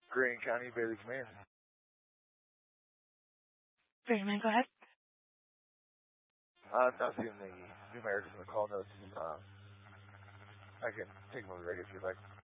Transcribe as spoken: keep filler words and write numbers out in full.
Greene County, Bailey Command. Very man, go ahead. Uh, not seeing the numericals in the call notes. Uh, I can take them over the radio if you'd like.